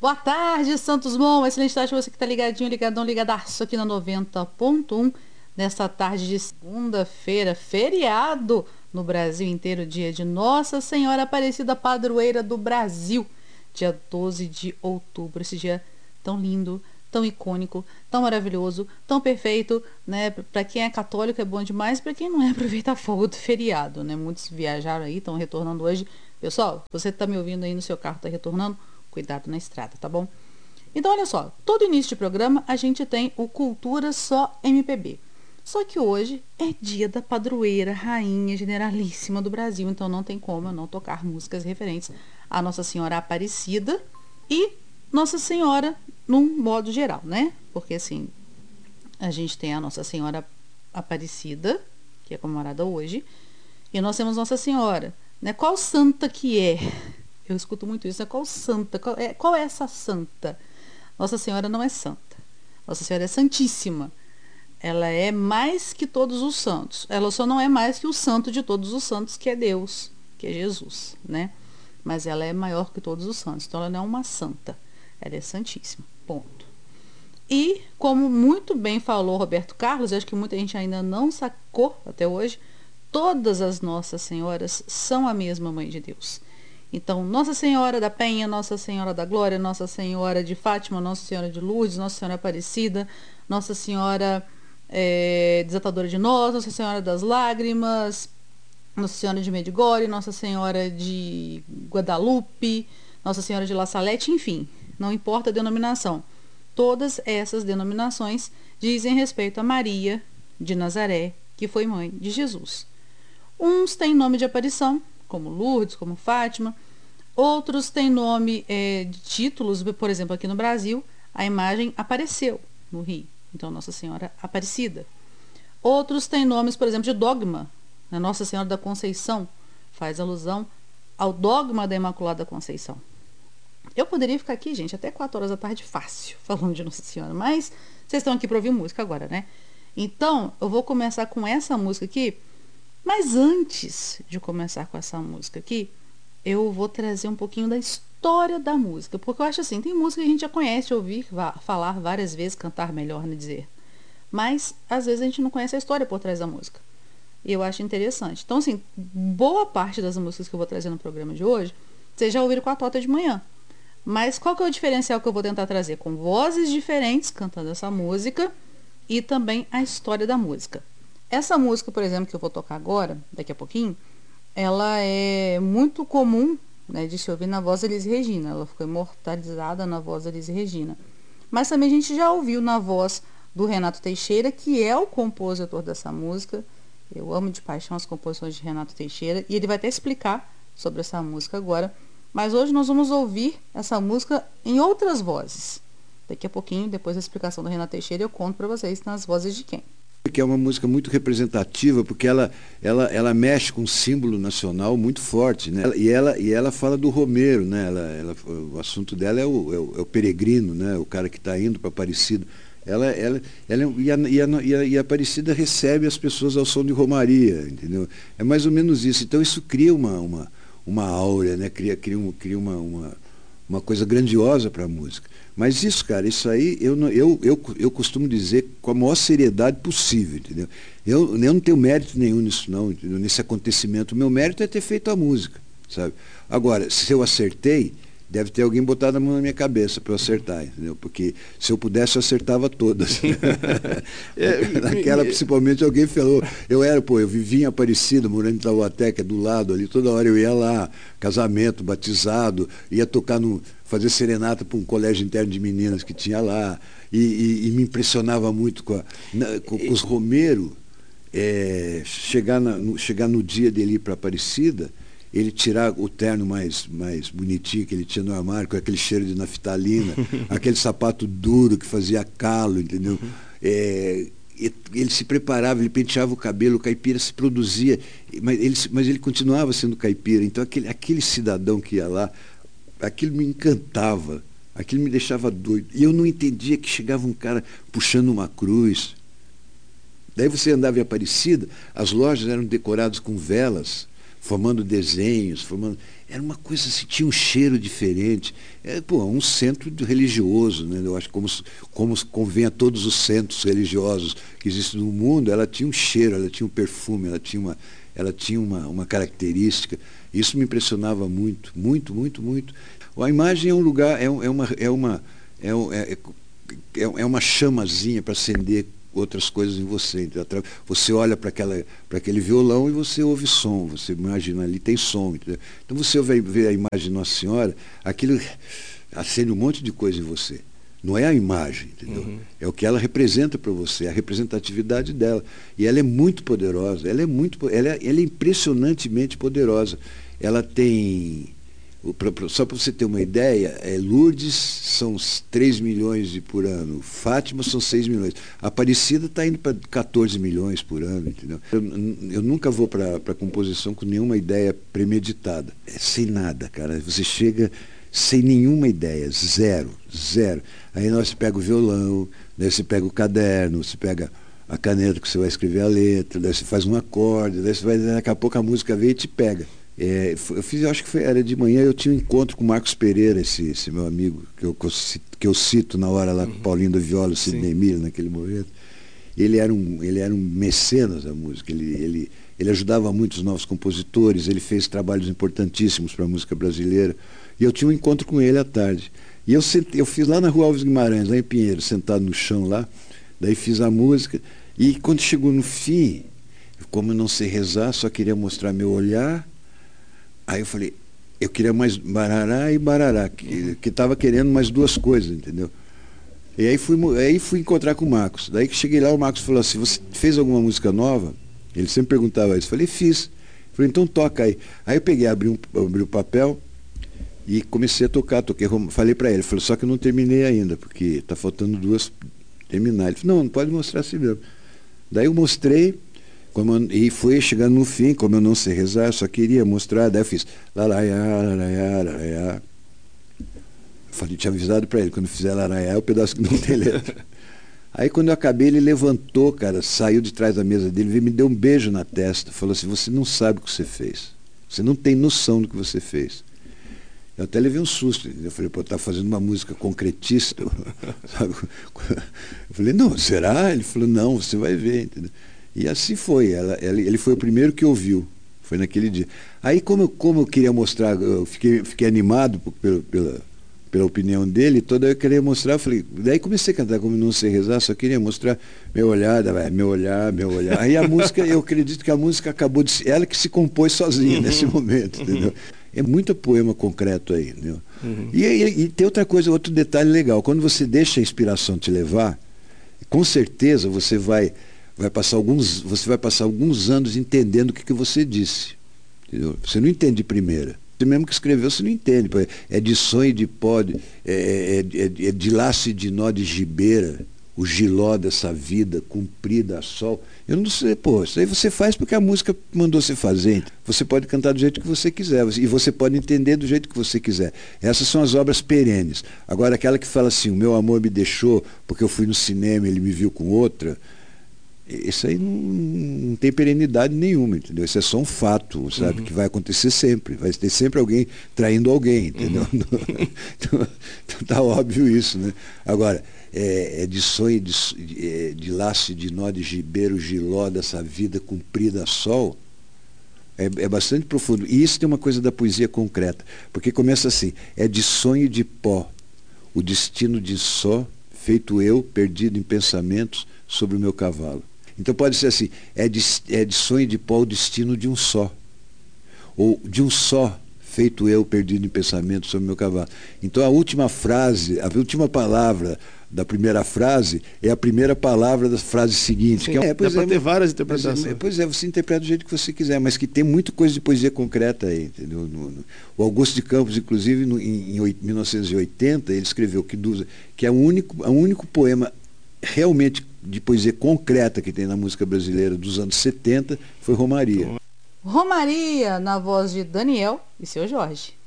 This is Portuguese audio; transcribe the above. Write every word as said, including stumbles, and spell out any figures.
Boa tarde, Santos Bom. Excelente tarde para você que está ligadinho, ligadão, ligadaço aqui na noventa ponto um. Nesta tarde de segunda-feira, feriado no Brasil inteiro, dia de Nossa Senhora Aparecida, padroeira do Brasil, dia doze de outubro. Esse dia tão lindo, tão icônico, tão maravilhoso, tão perfeito, né? Para quem é católico é bom demais, para quem não é, aproveita fogo do feriado, né? Muitos viajaram aí, estão retornando hoje. Pessoal, você está me ouvindo aí no seu carro, está retornando? Cuidado na estrada, tá bom? Então, olha só, todo início de programa a gente tem o Cultura Só M P B. Só que hoje é dia da padroeira, rainha generalíssima do Brasil, então não tem como eu não tocar músicas referentes a Nossa Senhora Aparecida e Nossa Senhora num modo geral, né? Porque assim, a gente tem a Nossa Senhora Aparecida, que é comemorada hoje, e nós temos Nossa Senhora, né? Qual santa que é? Eu escuto muito isso, né? Qual santa? Qual é, qual é essa santa? Nossa Senhora não é santa. Nossa Senhora é santíssima. Ela é mais que todos os santos. Ela só não é mais que o santo de todos os santos, que é Deus, que é Jesus, né? Mas ela é maior que todos os santos. Então ela não é uma santa. Ela é santíssima. Ponto. E, como muito bem falou Roberto Carlos, eu acho que muita gente ainda não sacou até hoje, todas as Nossas Senhoras são a mesma Mãe de Deus. Então, Nossa Senhora da Penha, Nossa Senhora da Glória, Nossa Senhora de Fátima, Nossa Senhora de Lourdes, Nossa Senhora Aparecida, Nossa Senhora é, Desatadora de Nós, Nossa Senhora das Lágrimas, Nossa Senhora de Medjugorje, Nossa Senhora de Guadalupe, Nossa Senhora de La Salette, enfim, não importa a denominação. Todas essas denominações dizem respeito a Maria de Nazaré, que foi mãe de Jesus. Uns têm nome de aparição, como Lourdes, como Fátima. Outros têm nome é, de títulos, por exemplo, aqui no Brasil, a imagem apareceu no Rio, então Nossa Senhora Aparecida. Outros têm nomes, por exemplo, de dogma, a Nossa Senhora da Conceição faz alusão ao dogma da Imaculada Conceição. Eu poderia ficar aqui, gente, até quatro horas da tarde fácil, falando de Nossa Senhora, mas vocês estão aqui para ouvir música agora, né? Então, eu vou começar com essa música aqui, mas antes de começar com essa música aqui, eu vou trazer um pouquinho da história da música, porque eu acho assim, tem música que a gente já conhece, ouvir falar várias vezes, cantar melhor, né, dizer, mas às vezes a gente não conhece a história por trás da música, e eu acho interessante. Então assim, boa parte das músicas que eu vou trazer no programa de hoje, vocês já ouviram com a Tota de manhã, mas qual que é o diferencial que eu vou tentar trazer? Com vozes diferentes cantando essa música e também a história da música. Essa música, por exemplo, que eu vou tocar agora, daqui a pouquinho, ela é muito comum, né, de se ouvir na voz da Elis Regina. Ela ficou imortalizada na voz da Elis Regina. Mas também a gente já ouviu na voz do Renato Teixeira, que é o compositor dessa música. Eu amo de paixão as composições de Renato Teixeira. E ele vai até explicar sobre essa música agora. Mas hoje nós vamos ouvir essa música em outras vozes. Daqui a pouquinho, depois da explicação do Renato Teixeira, eu conto para vocês nas vozes de quem. Que é uma música muito representativa, porque ela, ela, ela mexe com um símbolo nacional muito forte, né? E ela, e ela fala do Romeiro, né? Ela, ela, o assunto dela é o, é o, é o peregrino, né? O cara que está indo para Aparecida. Ela, ela, ela, e, a, e, a, e, a, e a Aparecida recebe as pessoas ao som de Romaria, entendeu? É mais ou menos isso. Então isso cria uma, uma, uma áurea, né? Cria, cria, um, cria uma, uma, uma coisa grandiosa para a música. Mas isso, cara, isso aí eu, eu, eu, eu costumo dizer com a maior seriedade possível, entendeu? Eu, eu não tenho mérito nenhum nisso, não, entendeu? Nesse acontecimento. O meu mérito é ter feito a música, sabe? Agora, se eu acertei, deve ter alguém botado a mão na minha cabeça para eu acertar, entendeu? Porque se eu pudesse, eu acertava todas. é, Naquela, principalmente, alguém falou, eu era, pô, eu vivia em Aparecida, morando em Taubaté, que é do lado ali, toda hora eu ia lá, casamento, batizado, ia tocar no... fazer serenata para um colégio interno de meninas que tinha lá, e, e, e me impressionava muito com, a, na, com, com os Romero, é, chegar, na, no, chegar no dia dele ir para Aparecida, ele tirar o terno mais, mais bonitinho que ele tinha no armário, com aquele cheiro de naftalina, aquele sapato duro que fazia calo, entendeu? É, ele se preparava, ele penteava o cabelo, o caipira se produzia, mas ele, mas ele continuava sendo caipira, então aquele, aquele cidadão que ia lá, aquilo me encantava, aquilo me deixava doido. E eu não entendia que chegava um cara puxando uma cruz. Daí você andava em Aparecida, as lojas eram decoradas com velas, formando desenhos, formando... era uma coisa assim, tinha um cheiro diferente. É, pô, um centro religioso, né? Eu acho que como, como convém a todos os centros religiosos que existem no mundo, ela tinha um cheiro, ela tinha um perfume, ela tinha uma, ela tinha uma, uma característica. Isso me impressionava muito, muito, muito, muito. A imagem é um lugar, é, é uma, é uma, é, é, é uma chamazinha para acender outras coisas em você. Você olha para aquele violão e você ouve som, você imagina ali, tem som. Entendeu? Então você vai ver a imagem de Nossa Senhora, aquilo acende um monte de coisa em você. Não é a imagem, entendeu? Uhum. É o que ela representa para você, a representatividade dela. E ela é muito poderosa, ela é, muito, ela é, ela é impressionantemente poderosa. Ela tem... Só para você ter uma ideia, é, Lourdes são três milhões de, por ano, Fátima são seis milhões. A Aparecida está indo para quatorze milhões por ano, entendeu? Eu, eu nunca vou para a composição com nenhuma ideia premeditada. É sem nada, cara. Você chega sem nenhuma ideia, zero, zero. Aí nós pega o violão, daí você pega o caderno, você pega a caneta que você vai escrever a letra, daí você faz um acorde, daí você vai, daqui a pouco a música vem e te pega. É, eu fiz, eu acho que foi, era de manhã, eu tinha um encontro com o Marcos Pereira, esse, esse meu amigo, que eu, que eu cito na hora lá com o Paulinho da Viola, o Sidney Miller, naquele momento. Ele era um, ele era um mecenas da música, ele, ele, ele ajudava muito os novos compositores, ele fez trabalhos importantíssimos para a música brasileira. E eu tinha um encontro com ele à tarde. E eu, sentei, eu fiz lá na Rua Alves Guimarães, lá em Pinheiro, sentado no chão lá, daí fiz a música, e quando chegou no fim, como eu não sei rezar, só queria mostrar meu olhar. Aí eu falei, eu queria mais barará e barará, que estava querendo mais duas coisas, entendeu? E aí fui, aí fui encontrar com o Marcos. Daí que cheguei lá, o Marcos falou assim, você fez alguma música nova? Ele sempre perguntava isso. Eu falei, fiz. Eu falei, então toca aí. Aí eu peguei, abri, um, abri o papel e comecei a tocar. Toquei, falei para ele, falei, só que eu não terminei ainda, porque está faltando duas terminar. Ele falou, não, não pode mostrar assim mesmo. Daí eu mostrei. Como eu, e foi chegando no fim, como eu não sei rezar, eu só queria mostrar, daí eu fiz laraiá, laraiá, laraiá. Eu falei, tinha avisado para ele, quando fizer laraiá é o pedaço que não tem letra. Aí quando eu acabei, ele levantou, cara, saiu de trás da mesa dele, veio, me deu um beijo na testa, falou assim, você não sabe o que você fez, você não tem noção do que você fez. Eu até levei um susto, eu falei, pô, tá fazendo uma música concretista, sabe? Eu falei, não, será? Ele falou, não, você vai ver, entendeu? E assim foi, ela, ela, ele foi o primeiro que ouviu, foi naquele dia. Aí como eu, como eu queria mostrar, eu fiquei, fiquei animado por, pela, pela, pela opinião dele, toda eu queria mostrar, eu falei, daí comecei a cantar como não sei rezar, só queria mostrar meu olhar, meu olhar, meu olhar. Aí a música, eu acredito que a música acabou de ela que se compôs sozinha nesse momento, entendeu? É muito poema concreto aí, entendeu? Uhum. E, e, e tem outra coisa, outro detalhe legal, quando você deixa a inspiração te levar, com certeza você vai vai passar alguns, você vai passar alguns anos entendendo o que, que você disse. Entendeu? Você não entende de primeira. Você mesmo que escreveu, você não entende. É de sonho e de pó, é, é, é, é de laço e de nó de gibeira, o giló dessa vida, comprida a sol. Eu não sei, pô, isso aí você faz porque a música mandou você fazer. Você pode cantar do jeito que você quiser, e você pode entender do jeito que você quiser. Essas são as obras perenes. Agora, aquela que fala assim, o meu amor me deixou porque eu fui no cinema e ele me viu com outra, isso aí não, não tem perenidade nenhuma, entendeu? Isso é só um fato, sabe? Uhum. Que vai acontecer sempre. Vai ter sempre alguém traindo alguém, entendeu? Uhum. Então, então tá óbvio isso, né? Agora, é, é de sonho, de, de, de laço, de nó, de gibeiro, giló, dessa vida comprida a sol, é, é bastante profundo. E isso tem uma coisa da poesia concreta, porque começa assim, é de sonho de pó, o destino de só, feito eu, perdido em pensamentos, sobre o meu cavalo. Então pode ser assim, é de, é de sonho de pó o destino de um só. Ou de um só, feito eu, perdido em pensamento sobre o meu cavalo. Então a última frase, a última palavra da primeira frase é a primeira palavra da frase seguinte. Sim, que é, dá para é, ter várias interpretações. É, pois é, você interpreta do jeito que você quiser, mas que tem muita coisa de poesia concreta aí. Entendeu? No, no, o Augusto de Campos, inclusive, no, em, em mil novecentos e oitenta, ele escreveu que, do, que é o único, o único poema realmente de poesia concreta que tem na música brasileira dos anos setenta foi Romaria. Romaria, na voz de Daniel e seu Jorge.